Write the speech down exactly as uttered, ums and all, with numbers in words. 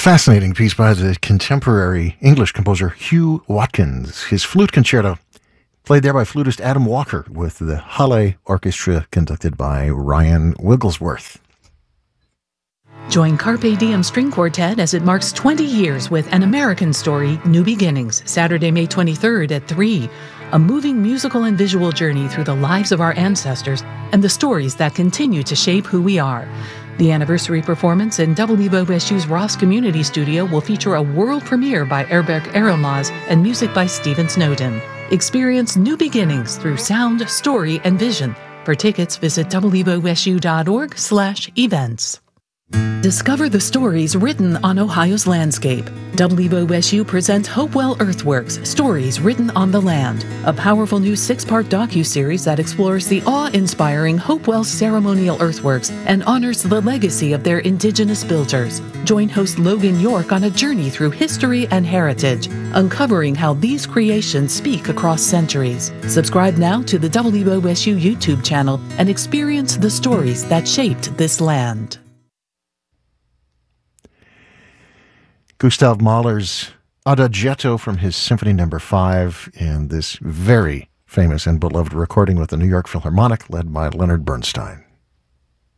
fascinating piece by the contemporary English composer Hugh Watkins. His flute concerto, played there by flutist Adam Walker, with the Halle Orchestra conducted by Ryan Wigglesworth. Join Carpe Diem String Quartet as it marks twenty years with An American Story, New Beginnings, Saturday, May twenty-third at three. A moving musical and visual journey through the lives of our ancestors and the stories that continue to shape who we are. The anniversary performance in W O S U's Ross Community Studio will feature a world premiere by Erberk Erenmaz and music by Stephen Snowden. Experience new beginnings through sound, story, and vision. For tickets, visit W O S U dot org slash events. Discover the stories written on Ohio's landscape. W O S U presents Hopewell Earthworks, Stories Written on the Land, a powerful new six-part docuseries that explores the awe-inspiring Hopewell ceremonial earthworks and honors the legacy of their indigenous builders. Join host Logan York on a journey through history and heritage, uncovering how these creations speak across centuries. Subscribe now to the W O S U YouTube channel and experience the stories that shaped this land. Gustav Mahler's Adagietto from his Symphony Number Five in this very famous and beloved recording with the New York Philharmonic, led by Leonard Bernstein.